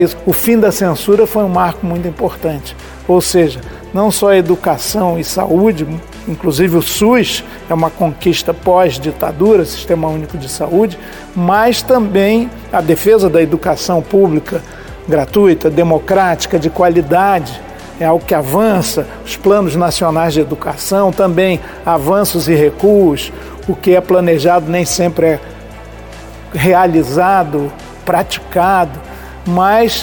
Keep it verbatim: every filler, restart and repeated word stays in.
O fim da censura foi um marco muito importante, ou seja, não só a educação e saúde, inclusive o SUS é uma conquista pós-ditadura, Sistema Único de Saúde, mas também a defesa da educação pública gratuita, democrática, de qualidade, é algo que avança, os planos nacionais de educação, também avanços e recuos, o que é planejado nem sempre é realizado, praticado, mas